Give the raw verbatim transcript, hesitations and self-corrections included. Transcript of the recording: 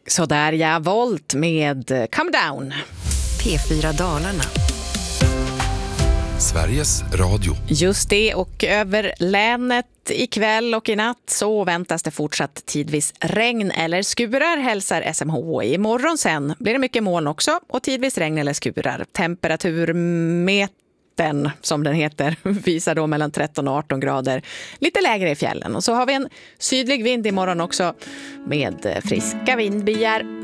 Så där ja, Volt med Come Down. P fyra Dalarna. Sveriges Radio. Just det, och över länet ikväll och i natt så väntas det fortsatt tidvis regn eller skurar, hälsar S M H. Imorgon sen blir det mycket moln också och tidvis regn eller skurar. Temperaturmetern, som den heter, visar då mellan tretton och arton grader. Lite lägre i fjällen. Och så har vi en sydlig vind imorgon också med friska vindbyar.